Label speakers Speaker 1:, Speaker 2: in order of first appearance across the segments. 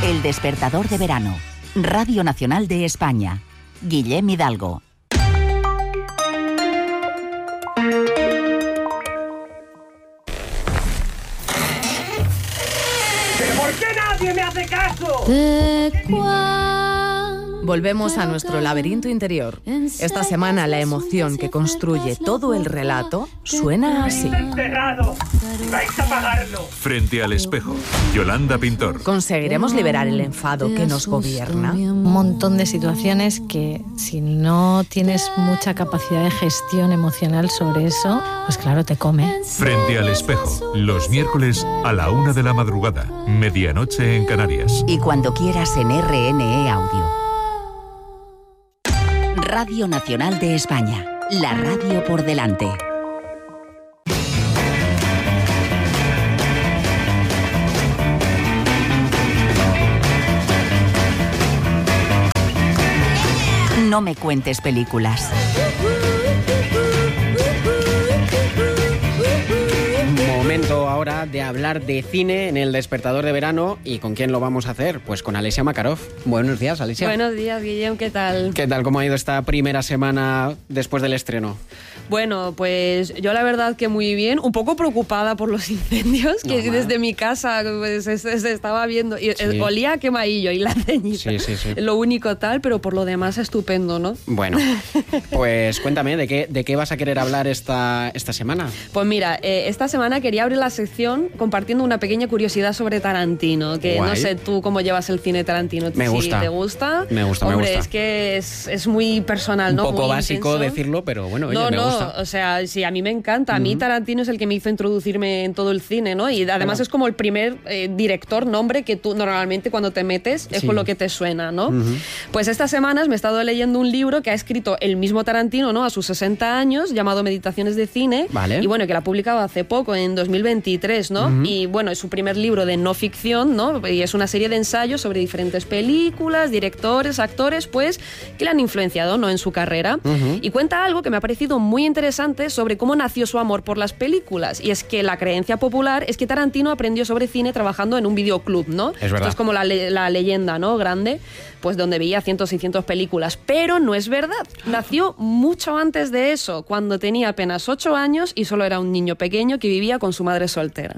Speaker 1: El despertador de verano. Radio Nacional de España. Guillem Hidalgo.
Speaker 2: ¿Por qué nadie me hace caso?
Speaker 3: Volvemos a nuestro laberinto interior. Esta semana la emoción que construye todo el relato suena así.
Speaker 2: ¡Enterrado! ¡Vais a pagarlo!
Speaker 4: Frente al espejo, Yolanda Pintor.
Speaker 3: ¿Conseguiremos liberar el enfado que nos gobierna?
Speaker 5: Un montón de situaciones que si no tienes mucha capacidad de gestión emocional sobre eso, pues claro, te come.
Speaker 4: Frente al espejo, los miércoles a la 1 de la madrugada, medianoche en Canarias.
Speaker 1: Y cuando quieras en RNE Audio. Radio Nacional de España. La radio por delante. No me cuentes películas.
Speaker 6: Momento ahora de hablar de cine en el despertador de verano. ¿Y con quién lo vamos a hacer? Pues con Alessia Makarov. Buenos días, Alessia.
Speaker 7: Buenos días, Guillem, ¿qué tal?
Speaker 6: ¿Qué tal? ¿Cómo ha ido esta primera semana después del estreno?
Speaker 7: Bueno, pues yo la verdad que muy bien, un poco preocupada por los incendios que desde mi casa pues, se estaba viendo y
Speaker 6: sí.
Speaker 7: Olía a quemadillo y la ceñita.
Speaker 6: Sí.
Speaker 7: Lo único tal, pero por lo demás estupendo, ¿no?
Speaker 6: Bueno, pues cuéntame, ¿de qué vas a querer hablar esta semana?
Speaker 7: Pues mira, esta semana quería abrir la sección compartiendo una pequeña curiosidad sobre Tarantino, que
Speaker 6: Guay.
Speaker 7: no sé tú cómo llevas el cine Tarantino.
Speaker 6: Me gusta.
Speaker 7: ¿Te gusta?
Speaker 6: Me gusta,
Speaker 7: Hombre,
Speaker 6: me gusta.
Speaker 7: es que es muy personal, ¿no?
Speaker 6: Un poco
Speaker 7: muy
Speaker 6: básico
Speaker 7: intenso.
Speaker 6: decirlo, pero bueno, oye, me gusta.
Speaker 7: O sea, sí, a mí me encanta. A mí Tarantino es el que me hizo introducirme en todo el cine, ¿no? Y además es como el primer director, nombre que tú normalmente cuando te metes es con lo que te suena, ¿no? Pues estas semanas me he estado leyendo un libro que ha escrito el mismo Tarantino, ¿no? A sus 60 años, llamado Meditaciones de cine.
Speaker 6: Vale.
Speaker 7: Y bueno, que la ha publicado hace poco, en 2023, ¿no? Y bueno, es su primer libro de no ficción, ¿no? Y es una serie de ensayos sobre diferentes películas, directores, actores, pues, que le han influenciado, ¿no? En su carrera. Y cuenta algo que me ha parecido muy interesante sobre cómo nació su amor por las películas. Y es que la creencia popular es que Tarantino aprendió sobre cine trabajando en un videoclub, ¿no?
Speaker 6: Es verdad.
Speaker 7: Esto es como la leyenda, ¿no? Grande, pues donde veía cientos y cientos películas. Pero no es verdad. Nació mucho antes de eso, cuando tenía apenas 8 años y solo era un niño pequeño que vivía con su madre soltera.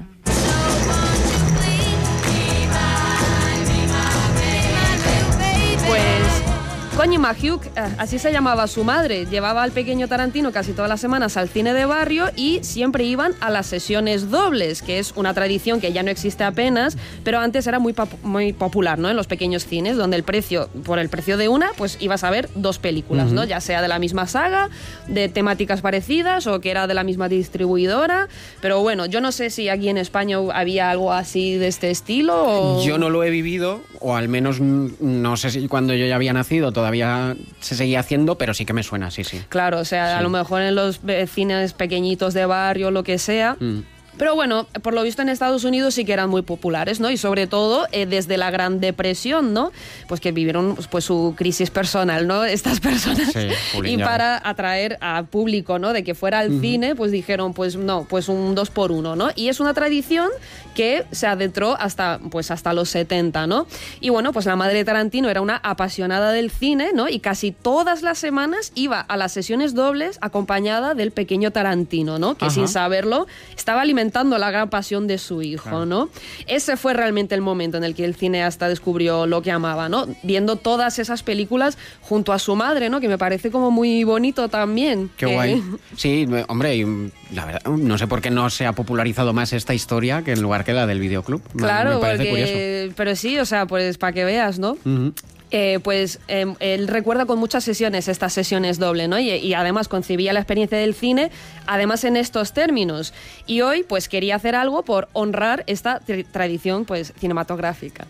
Speaker 7: Connie Mahugh, así se llamaba su madre, llevaba al pequeño Tarantino casi todas las semanas al cine de barrio y siempre iban a las sesiones dobles, que es una tradición que ya no existe apenas, pero antes era muy popular, ¿no? En los pequeños cines, donde por el precio de una, pues ibas a ver 2 películas, ¿no? Ya sea de la misma saga, de temáticas parecidas o que era de la misma distribuidora, pero bueno, yo no sé si aquí en España había algo así de este estilo o...
Speaker 6: Yo no lo he vivido, o al menos no sé si cuando yo ya había nacido todavía se seguía haciendo, pero sí que me suena, sí.
Speaker 7: Claro, o sea,
Speaker 6: Sí.
Speaker 7: a lo mejor en los cines pequeñitos de barrio, lo que sea... Pero bueno, por lo visto en Estados Unidos sí que eran muy populares, ¿no? Y sobre todo desde la Gran Depresión, ¿no? Pues que vivieron pues su crisis personal, ¿no? Estas personas.
Speaker 6: Sí,
Speaker 7: y para atraer a público, ¿no? De que fuera al cine, pues dijeron, pues no, pues un 2x1, ¿no? Y es una tradición que se adentró hasta los 70, ¿no? Y bueno, pues la madre de Tarantino era una apasionada del cine, ¿no? Y casi todas las semanas iba a las sesiones dobles acompañada del pequeño Tarantino, ¿no? Que sin saberlo estaba alimentando la gran pasión de su hijo, ¿no? Ese fue realmente el momento en el que el cineasta descubrió lo que amaba, ¿no? Viendo todas esas películas junto a su madre, ¿no? Que me parece como muy bonito también.
Speaker 6: Qué guay. Sí, hombre, y la verdad, no sé por qué no se ha popularizado más esta historia que en lugar que la del videoclub.
Speaker 7: Claro,
Speaker 6: me parece
Speaker 7: porque,
Speaker 6: curioso.
Speaker 7: pero sí, o sea, pues para que veas, ¿no? Él recuerda con muchas sesiones estas sesiones doble, ¿no? Y además concebía la experiencia del cine, además en estos términos. Y hoy, pues quería hacer algo por honrar esta tradición, pues cinematográfica.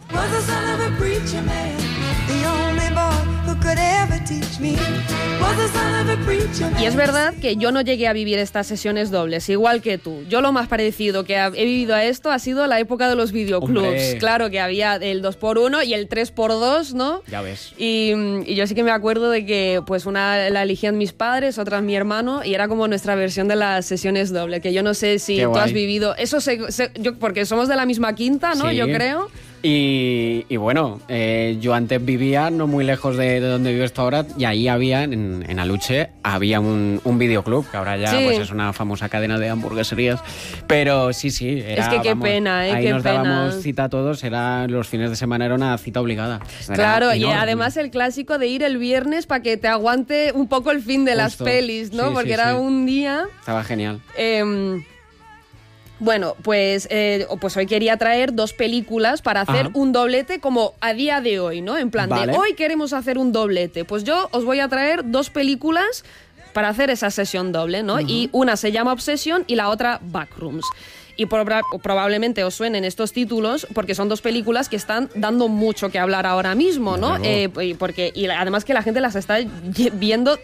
Speaker 7: Y es verdad que yo no llegué a vivir estas sesiones dobles, igual que tú. Yo lo más parecido que he vivido a esto ha sido la época de los videoclubs.
Speaker 6: ¡Hombre!
Speaker 7: Claro que había el 2x1 y el 3x2, ¿no?
Speaker 6: Ya ves.
Speaker 7: Y yo sí que me acuerdo de que pues una la elegían mis padres, otra mi hermano, y era como nuestra versión de las sesiones doble, que yo no sé si
Speaker 6: Qué
Speaker 7: tú
Speaker 6: guay.
Speaker 7: has vivido. Eso porque somos de la misma quinta, ¿no?
Speaker 6: Sí.
Speaker 7: Yo creo.
Speaker 6: Y bueno, yo antes vivía no muy lejos de donde vivo esto ahora, y ahí había, en Aluche, había un videoclub, que ahora ya pues es una famosa cadena de hamburgueserías. Pero sí, era,
Speaker 7: es que qué pena,
Speaker 6: ahí
Speaker 7: qué
Speaker 6: nos
Speaker 7: pena.
Speaker 6: dábamos cita a todos, los fines de semana era una cita obligada.
Speaker 7: Claro,
Speaker 6: enorme.
Speaker 7: y además el clásico de ir el viernes para que te aguante un poco el fin de las pelis, ¿no?
Speaker 6: Sí,
Speaker 7: porque era un día...
Speaker 6: Estaba genial.
Speaker 7: Bueno, pues hoy quería traer 2 películas para hacer un doblete como a día de hoy, ¿no? En plan de hoy queremos hacer un doblete. Pues yo os voy a traer 2 películas para hacer esa sesión doble, ¿no? Y una se llama Obsession y la otra Backrooms. Y probablemente os suenen estos títulos porque son 2 películas que están dando mucho que hablar ahora mismo, ¿no? Y además que la gente las está viendo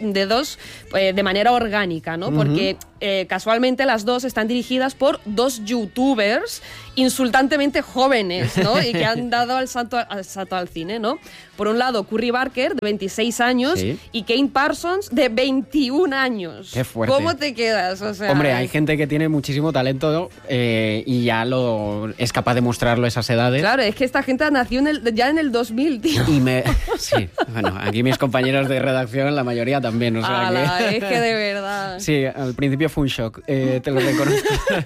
Speaker 7: de manera orgánica, ¿no? Porque casualmente las 2 están dirigidas por 2 youtubers insultantemente jóvenes, ¿no? Y que han dado el salto al cine, ¿no? Por un lado, Curry Barker, de 26 años, y Kane Parsons, de 21 años.
Speaker 6: Qué fuerte.
Speaker 7: ¿Cómo te quedas? O sea,
Speaker 6: hombre, hay gente que tiene muchísimo talento y ya es capaz de mostrarlo a esas edades.
Speaker 7: Claro, es que esta gente nació ya en el 2000, tío.
Speaker 6: Sí, bueno, aquí mis compañeros de redacción, la mayoría también, o sea
Speaker 7: es que de verdad.
Speaker 6: Sí, al principio fue un shock, te lo reconozco.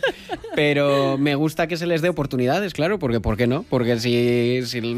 Speaker 6: Pero me gusta que se les dé oportunidades, claro, porque ¿por qué no? Porque si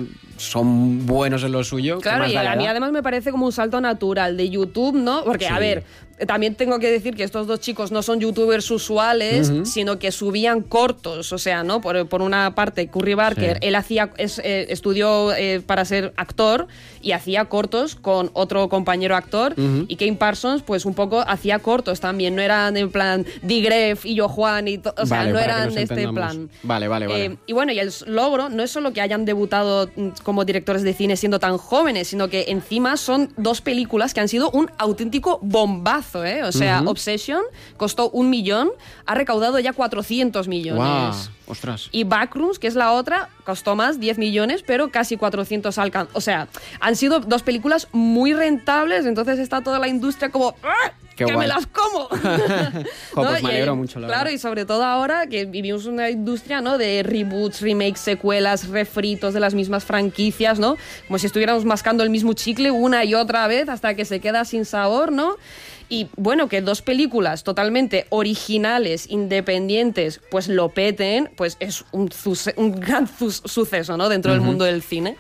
Speaker 6: son buenos en lo suyo...
Speaker 7: Claro, y a mí además me parece como un salto natural de YouTube, ¿no? Porque, a ver, también tengo que decir que estos 2 chicos no son youtubers usuales, sino que subían cortos, o sea, ¿no? Por una parte, Curry Barker, él estudió para ser actor y hacía cortos con otro compañero actor, y Kane Parsons, pues un poco hacía cortos también, no eran en plan Digref y yo Juan, o sea, no eran de este plan.
Speaker 6: Vale.
Speaker 7: Y bueno, y el logro no es solo que hayan debutado como directores de cine siendo tan jóvenes, sino que encima son 2 películas que han sido un auténtico bombazo, ¿eh? O sea, Obsession costó 1 millón, ha recaudado ya 400 millones.
Speaker 6: ¡Guau! ¡Ostras!
Speaker 7: Y Backrooms, que es la otra, costó más, 10 millones, pero casi 400 alcanzó. O sea, han sido 2 películas muy rentables, entonces está toda la industria como... ¡ah! ¡Que guay! ¡Me las como!
Speaker 6: Pues me alegro mucho, la
Speaker 7: verdad. Claro, y sobre todo ahora que vivimos una industria, ¿no? De reboots, remakes, secuelas, refritos de las mismas franquicias, ¿no? Como si estuviéramos mascando el mismo chicle una y otra vez hasta que se queda sin sabor, ¿no? Y bueno, que 2 películas totalmente originales, independientes, pues lo peten, pues es un gran suceso, ¿no? Dentro del mundo del cine.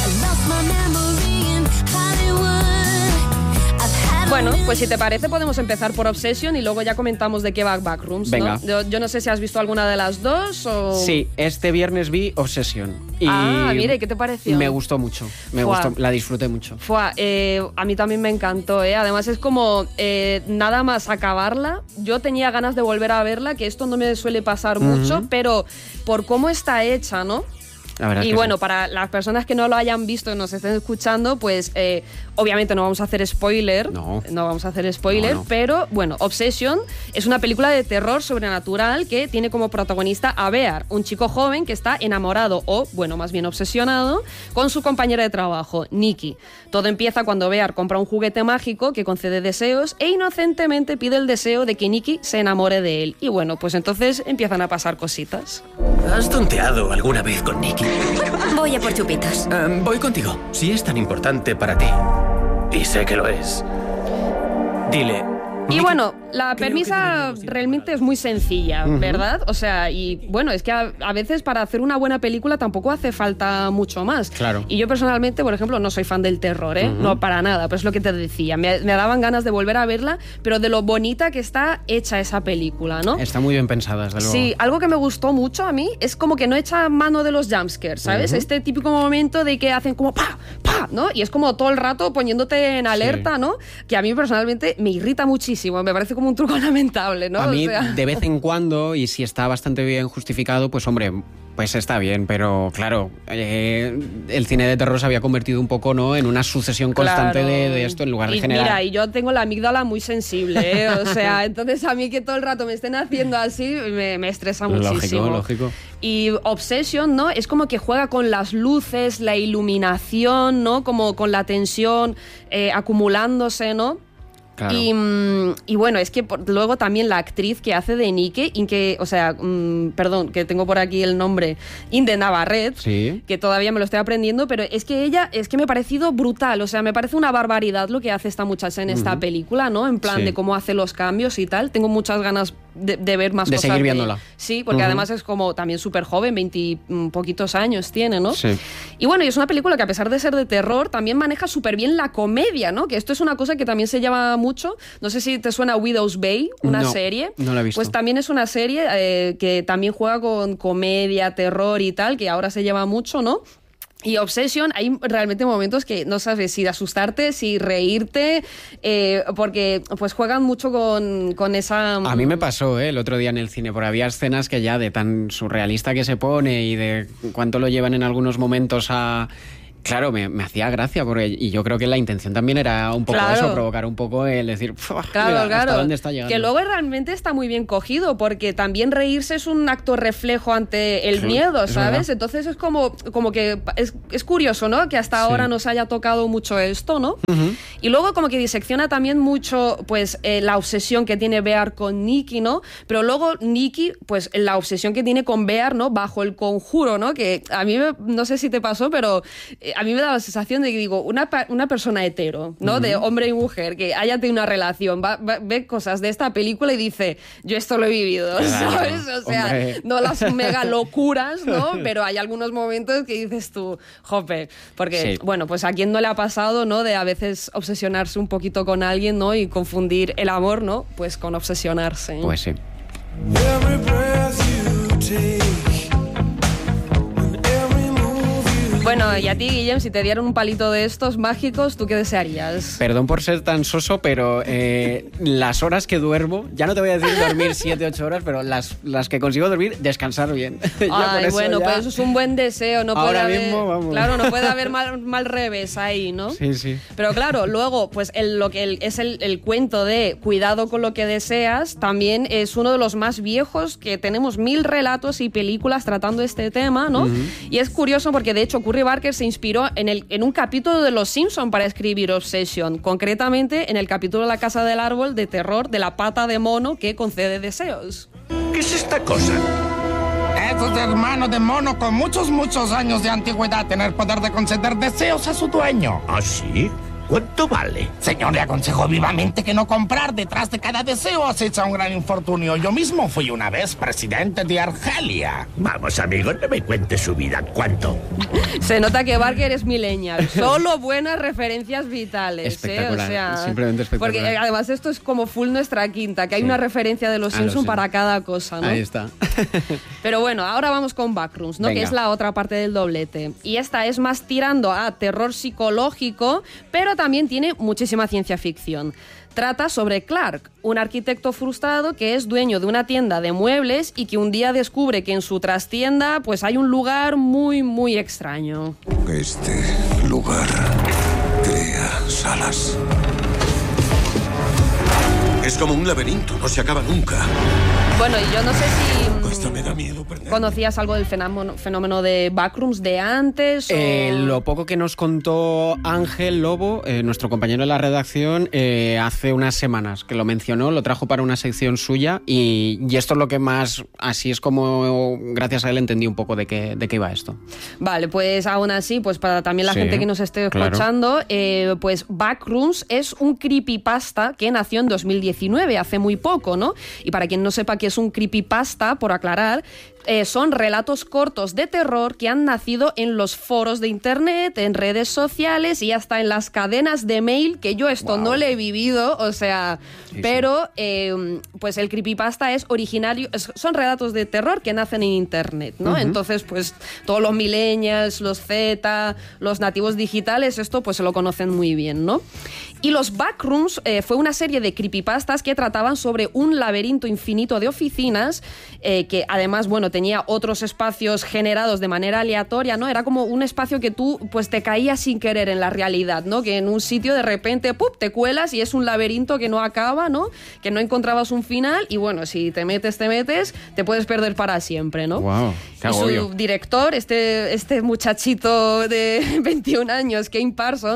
Speaker 7: Bueno, pues si te parece podemos empezar por Obsession y luego ya comentamos de qué va Backrooms, ¿no?
Speaker 6: Venga.
Speaker 7: Yo no sé si has visto alguna de las 2 o...
Speaker 6: Sí, este viernes vi Obsession. Y
Speaker 7: mire, ¿qué te pareció?
Speaker 6: Me gustó mucho, la disfruté mucho.
Speaker 7: A mí también me encantó, ¿eh? Además es como nada más acabarla, yo tenía ganas de volver a verla, que esto no me suele pasar mucho, pero por cómo está hecha, ¿no? Y bueno, para las personas que no lo hayan visto y nos estén escuchando, pues obviamente no vamos a hacer spoiler. No vamos a hacer spoiler, pero bueno, Obsession es una película de terror sobrenatural que tiene como protagonista a Bear, un chico joven que está enamorado o, bueno, más bien obsesionado con su compañera de trabajo, Nikki. Todo empieza cuando Bear compra un juguete mágico que concede deseos e inocentemente pide el deseo de que Nikki se enamore de él. Y bueno, pues entonces empiezan a pasar cositas.
Speaker 8: ¿Has tonteado alguna vez con Nikki?
Speaker 9: Voy a por chupitos.
Speaker 8: Voy contigo, si es tan importante para ti. Y sé que lo es. Dile...
Speaker 7: Y bueno, la premisa realmente es muy sencilla, ¿verdad? O sea, y bueno, es que a veces para hacer una buena película tampoco hace falta mucho más.
Speaker 6: Claro.
Speaker 7: Y yo personalmente, por ejemplo, no soy fan del terror, ¿eh? No, para nada, pero es lo que te decía. Me daban ganas de volver a verla, pero de lo bonita que está hecha esa película, ¿no?
Speaker 6: Está muy bien pensada, desde luego.
Speaker 7: Sí, algo que me gustó mucho a mí es como que no echa mano de los jumpscares, ¿sabes? Este típico momento de que hacen como ¡pa! ¡pa! ¿no? Y es como todo el rato poniéndote en alerta, ¿no? Que a mí personalmente me irrita muchísimo. Me parece como un truco lamentable, ¿no?
Speaker 6: A mí, de vez en cuando, y si está bastante bien justificado, pues hombre, pues está bien, pero claro, el cine de terror se había convertido un poco, ¿no?, en una sucesión constante de esto en lugar de generar...
Speaker 7: Mira, y yo tengo la amígdala muy sensible, ¿eh? O sea, entonces a mí que todo el rato me estén haciendo así me estresa muchísimo.
Speaker 6: Lógico.
Speaker 7: Y Obsession, ¿no?, es como que juega con las luces, la iluminación, ¿no?, como con la tensión acumulándose, ¿no?
Speaker 6: Claro.
Speaker 7: Y bueno, es que luego también la actriz que hace de Nike, perdón, que tengo por aquí el nombre, Inde Navarrete,
Speaker 6: sí,
Speaker 7: que todavía me lo estoy aprendiendo, pero es que ella, es que me ha parecido brutal, o sea, me parece una barbaridad lo que hace esta muchacha en esta película, ¿no? En plan de cómo hace los cambios y tal. Tengo muchas ganas de ver más
Speaker 6: de
Speaker 7: cosas.
Speaker 6: Seguir viéndola.
Speaker 7: Sí, porque además es como también súper joven, 20 poquitos años tiene, ¿no?
Speaker 6: Sí.
Speaker 7: Y bueno, y es una película que a pesar de ser de terror, también maneja súper bien la comedia, ¿no? Que esto es una cosa que también se lleva mucho. No sé si te suena Widow's Bay, una serie.
Speaker 6: No la he visto.
Speaker 7: Pues también es una serie que también juega con comedia, terror y tal, que ahora se lleva mucho, ¿no? Y Obsession, hay realmente momentos que no sabes si de asustarte, si reírte, porque pues juegan mucho con esa...
Speaker 6: A mí me pasó el otro día en el cine, porque había escenas que ya de tan surrealista que se pone y de cuánto lo llevan en algunos momentos a... Claro, me hacía gracia, y yo creo que la intención también era un poco eso, provocar un poco el decir,
Speaker 7: claro,
Speaker 6: mira, ¿hasta dónde está llegando?
Speaker 7: Que luego realmente está muy bien cogido, porque también reírse es un acto reflejo ante el miedo, ¿sabes? Entonces es como que es curioso, ¿no? Que hasta ahora nos haya tocado mucho esto, ¿no? Y luego como que disecciona también mucho, pues, la obsesión que tiene Bear con Nikki, ¿no? Pero luego Nikki, pues, la obsesión que tiene con Bear, ¿no? Bajo el conjuro, ¿no? Que a mí, no sé si te pasó, pero... a mí me da la sensación de que digo, una persona hetero, ¿no? De hombre y mujer, que haya tenido una relación, ve cosas de esta película y dice, yo esto lo he vivido, ¿sabes? O sea, no las mega locuras, ¿no? Pero hay algunos momentos que dices tú, jope, porque, bueno, pues a quién no le ha pasado, ¿no? De a veces obsesionarse un poquito con alguien, ¿no? Y confundir el amor, ¿no? Pues con obsesionarse.
Speaker 6: Pues sí.
Speaker 7: Bueno, y a ti, Guillem, si te dieran un palito de estos mágicos, ¿tú qué desearías?
Speaker 6: Perdón por ser tan soso, pero las horas que duermo, ya no te voy a decir dormir 7-8 horas, pero las que consigo dormir, descansar bien.
Speaker 7: Ay, bueno, pues eso es un buen deseo. No puede
Speaker 6: ahora
Speaker 7: haber,
Speaker 6: mismo, vamos.
Speaker 7: Claro, no puede haber mal revés ahí, ¿no?
Speaker 6: Sí, sí.
Speaker 7: Pero claro, luego, pues el cuento de cuidado con lo que deseas, también es uno de los más viejos, que tenemos 1000 relatos y películas tratando este tema, ¿no? Y es curioso porque, de hecho, Curry Barker se inspiró en un capítulo de Los Simpson para escribir Obsession, concretamente en el capítulo La Casa del Árbol de terror de la pata de mono que concede deseos.
Speaker 10: ¿Qué es esta cosa?
Speaker 11: Eso es hermano de mono con muchos años de antigüedad, tener poder de conceder deseos a su dueño.
Speaker 10: ¿Ah, sí? ¿Cuánto vale?
Speaker 11: Señor, le aconsejo vivamente que no comprar. Detrás de cada deseo acecha un gran infortunio. Yo mismo fui una vez presidente de Argelia.
Speaker 10: Vamos, amigo, no me cuente su vida. ¿Cuánto?
Speaker 7: Se nota que Barker es millennial. Solo buenas referencias vitales.
Speaker 6: Espectacular.
Speaker 7: O sea,
Speaker 6: simplemente espectacular.
Speaker 7: Porque además esto es como full nuestra quinta, que hay una referencia de Los Simpson para cada cosa, ¿no?
Speaker 6: Ahí está.
Speaker 7: Pero bueno, ahora vamos con Backrooms, ¿no?
Speaker 6: Venga.
Speaker 7: Que es la otra parte del doblete. Y esta es más tirando a terror psicológico, pero también tiene muchísima ciencia ficción. Trata sobre Clark, un arquitecto frustrado que es dueño de una tienda de muebles y que un día descubre que en su trastienda pues hay un lugar muy extraño.
Speaker 12: Este lugar crea salas. Es como un laberinto, no se acaba nunca.
Speaker 7: Bueno, y yo no sé si
Speaker 12: Esto me da miedo perder.
Speaker 7: conocías algo del fenómeno de Backrooms de antes.
Speaker 6: Lo poco que nos contó Ángel Lobo, nuestro compañero de la redacción, hace unas semanas que lo mencionó, lo trajo para una sección suya y esto es lo que más, así es como gracias a él entendí un poco de qué iba esto.
Speaker 7: Vale, pues aún así, pues para también la gente que nos esté escuchando, pues Backrooms es un creepypasta que nació en 2019, hace muy poco, ¿no? Y para quien no sepa qué es un creepypasta, por aclarar, son relatos cortos de terror que han nacido en los foros de internet, en redes sociales y hasta en las cadenas de mail, que yo esto no lo he vivido, o sea, pero pues el creepypasta es originario, son relatos de terror que nacen en internet, ¿no? Entonces, pues todos los millennials, los Z, los nativos digitales, esto pues se lo conocen muy bien, ¿no? Y los Backrooms fue una serie de creepypastas que trataban sobre un laberinto infinito de oficinas que además, bueno, tenía otros espacios generados de manera aleatoria, ¿no? Era como un espacio que tú, pues, te caías sin querer en la realidad, ¿no? Que en un sitio de repente, ¡pup!, te cuelas y es un laberinto que no acaba, ¿no? Que no encontrabas un final y, bueno, si te metes, te puedes perder para siempre, ¿no?
Speaker 6: Wow, qué
Speaker 7: y
Speaker 6: agobio.
Speaker 7: su director, este muchachito de 21 años, Kane Parsons,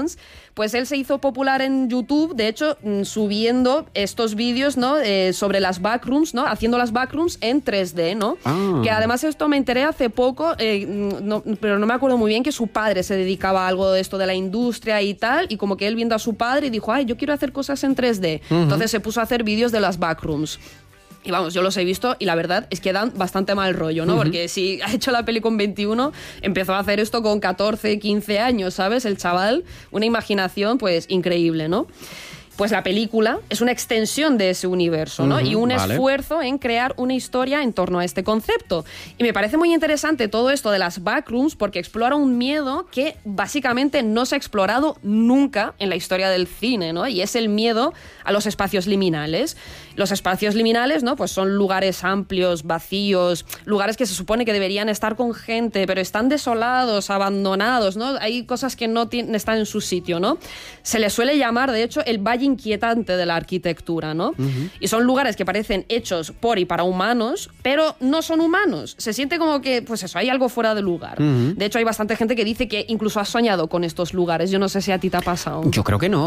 Speaker 7: Pues él se hizo popular en YouTube, de hecho, subiendo estos vídeos, ¿no? Sobre las backrooms, ¿no? Haciendo las backrooms en 3D, ¿no? Que además esto me enteré hace poco, pero no me acuerdo muy bien, que su padre se dedicaba a algo de esto de la industria y tal, y como que él viendo a su padre dijo, ay, yo quiero hacer cosas en 3D. Entonces se puso a hacer vídeos de las backrooms. Y vamos, yo los he visto y la verdad es que dan bastante mal rollo, ¿no? Porque si ha hecho la peli con 21, empezó a hacer esto con 14, 15 años, ¿sabes? El chaval, una imaginación pues increíble, ¿no? Pues la película es una extensión de ese universo, ¿no? Y un esfuerzo en crear una historia en torno a este concepto. Y me parece muy interesante todo esto de las backrooms porque explora un miedo que básicamente no se ha explorado nunca en la historia del cine, ¿no? Y es el miedo a los espacios liminales. Los espacios liminales, ¿no? Pues son lugares amplios, vacíos, lugares que se supone que deberían estar con gente, pero están desolados, abandonados, ¿no? Hay cosas que no están en su sitio, ¿no? Se les suele llamar, de hecho, el valle inquietante de la arquitectura, ¿no? Y son lugares que parecen hechos por y para humanos, pero no son humanos. Se siente como que, pues eso, hay algo fuera de lugar. De hecho, hay bastante gente que dice que incluso ha soñado con estos lugares. Yo no sé si a ti te ha pasado.
Speaker 6: Yo creo que no.